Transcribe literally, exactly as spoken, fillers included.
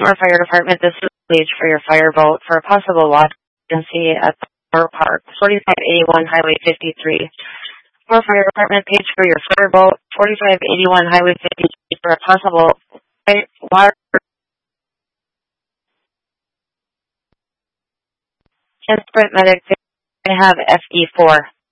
Our fire department, this is the page for your fire vote for a possible law agency at Moore Park, forty-five eighty-one Highway fifty-three. Our fire department page for your fire vote, forty-five eighty-one Highway fifty-three for a possible water and Sprint Medic. They have F E four.